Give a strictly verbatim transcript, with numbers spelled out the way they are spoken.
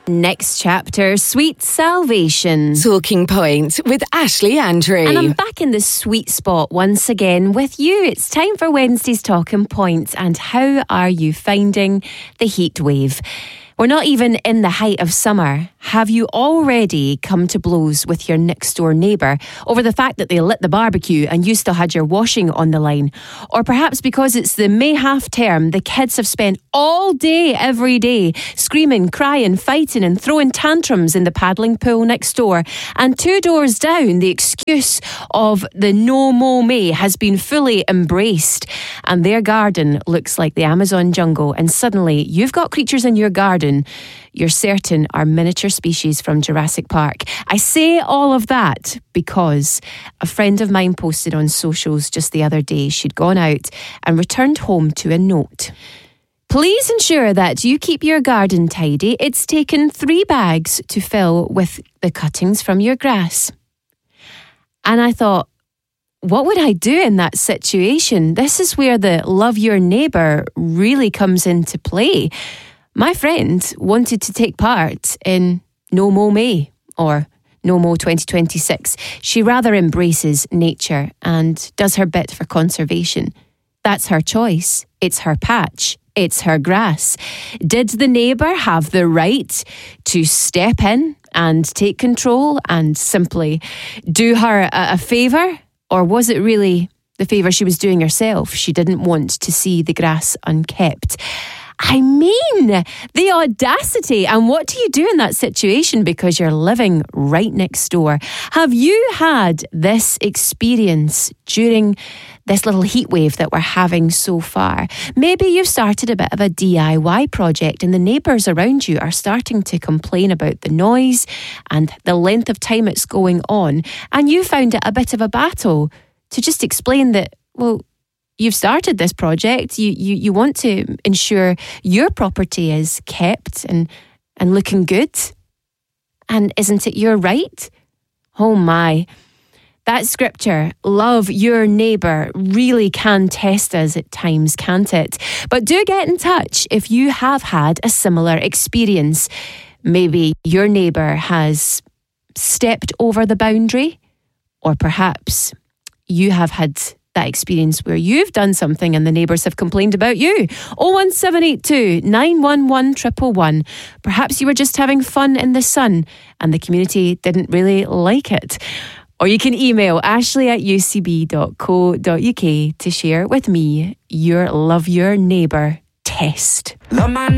Next chapter, Sweet Salvation. Talking Point with Ashley Andrew. And I'm back in the sweet spot once again with you. It's time for Wednesday's Talking Point. And how are you finding the heat wave? We're not even in the height of summer. Have you already come to blows with your next door neighbour over the fact that they lit the barbecue and you still had your washing on the line? Or perhaps because it's the May half term, the kids have spent all day, every day, screaming, crying, fighting and throwing tantrums in the paddling pool next door. And two doors down, the excuse of the no mow May has been fully embraced. And their garden looks like the Amazon jungle. And suddenly you've got creatures in your garden you're certain are miniature species from Jurassic Park. I say all of that because a friend of mine posted on socials just the other day she'd gone out and returned home to a note. Please ensure that you keep your garden tidy. It's taken three bags to fill with the cuttings from your grass. And I thought, what would I do in that situation? This is where the love your neighbour really comes into play. My friend wanted to take part in No Mow May or No Mow twenty twenty-six. She rather embraces nature and does her bit for conservation. That's her choice. It's her patch. It's her grass. Did the neighbour have the right to step in and take control and simply do her a, a favour? Or was it really the favour she was doing herself? She didn't want to see the grass unkept. I mean, the audacity. And what do you do in that situation because you're living right next door? Have you had this experience during this little heat wave that we're having so far? Maybe you've started a bit of a D I Y project and the neighbours around you are starting to complain about the noise and the length of time it's going on. And you found it a bit of a battle to just explain that, well, you've started this project, you, you you want to ensure your property is kept and, and looking good. And isn't it your right? Oh my. That scripture, love your neighbour, really can test us at times, can't it? But do get in touch if you have had a similar experience. Maybe your neighbour has stepped over the boundary, or perhaps you have had that experience where you've done something and the neighbours have complained about you. oh one seven eight two, nine one one, one one one. Perhaps you were just having fun in the sun and the community didn't really like it. Or you can email ashley at u c b dot co dot u k to share with me your love your neighbour test.